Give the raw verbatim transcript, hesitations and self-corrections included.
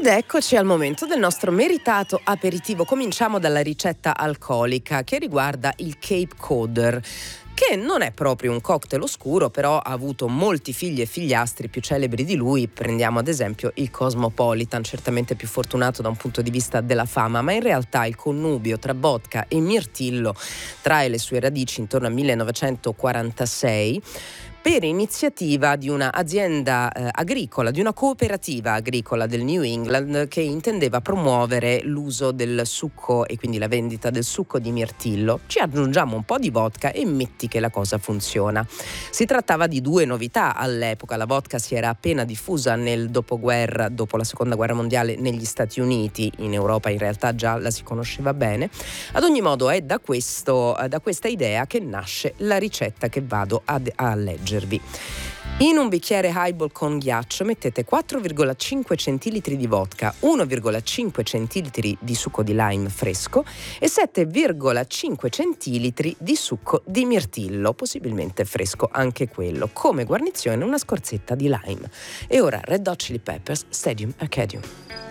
Ed eccoci al momento del nostro meritato aperitivo. Cominciamo dalla ricetta alcolica che riguarda il Cape Codder, che non è proprio un cocktail oscuro, però ha avuto molti figli e figliastri. Più celebri di lui prendiamo ad esempio il Cosmopolitan, certamente più fortunato da un punto di vista della fama, ma in realtà il connubio tra vodka e mirtillo trae le sue radici intorno al millenovecentoquarantasei, per iniziativa di una azienda eh, agricola, di una cooperativa agricola del New England che intendeva promuovere l'uso del succo e quindi la vendita del succo di mirtillo. Ci aggiungiamo un po' di vodka e metti che la cosa funziona. Si trattava di due novità all'epoca. La vodka si era appena diffusa nel dopoguerra, dopo la seconda guerra mondiale, negli Stati Uniti. In Europa in realtà già la si conosceva bene. Ad ogni modo è da, questo, da questa idea che nasce la ricetta che vado a, a leggere. In un bicchiere highball con ghiaccio mettete quattro virgola cinque centilitri di vodka, uno virgola cinque centilitri di succo di lime fresco e sette virgola cinque centilitri di succo di mirtillo, possibilmente fresco anche quello. Come guarnizione una scorzetta di lime. E ora Red Hot Chili Peppers, Stadium Arcadium.